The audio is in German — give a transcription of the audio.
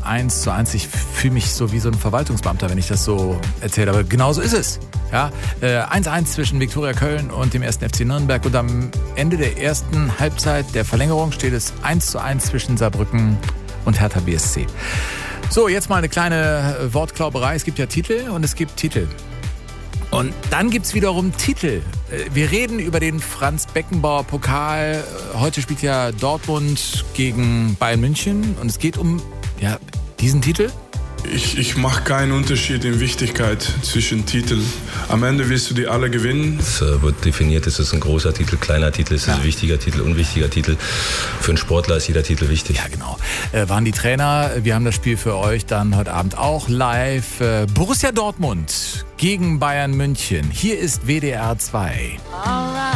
1:1. Ich fühle mich so wie so ein Verwaltungsbeamter, wenn ich das so erzähle. Aber genauso ist es. Ja, 1:1 zwischen Viktoria Köln und dem 1. FC Nürnberg. Und am Ende der ersten Halbzeit der Verlängerung steht es 1:1 zwischen Saarbrücken und Hertha BSC. So, jetzt mal eine kleine Wortklauberei. Es gibt ja Titel und es gibt Titel. Und dann gibt's wiederum Titel. Wir reden über den Franz-Beckenbauer-Pokal. Heute spielt ja Dortmund gegen Bayern München. Und es geht um diesen Titel. Ich mache keinen Unterschied in Wichtigkeit zwischen Titeln. Am Ende willst du die alle gewinnen. Es wird definiert, ist es ein großer Titel, kleiner Titel, ist es ein wichtiger Titel, unwichtiger Titel. Für einen Sportler ist jeder Titel wichtig. Ja, genau. Waren die Trainer. Wir haben das Spiel für euch dann heute Abend auch live. Borussia Dortmund gegen Bayern München. Hier ist WDR 2.